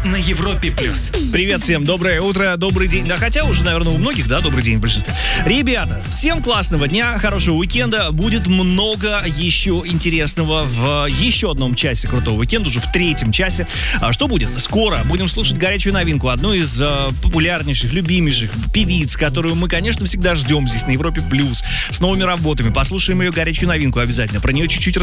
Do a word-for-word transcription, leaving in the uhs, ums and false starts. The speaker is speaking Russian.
на Европе плюс. Привет всем, доброе утро, добрый день. Да, хотя уже, наверное, у многих, да, добрый день в большинстве. Ребята, всем классного дня, хорошего уикенда. Будет много еще интересного в еще одном часе крутого уикенда, уже в третьем часе. А что будет? Скоро будем слушать горячую новинку, одну из э, популярнейших, любимейших певиц, которую мы, конечно, всегда ждем здесь на Европе плюс, с новыми работами. Послушаем ее горячую новинку обязательно. Про нее чуть-чуть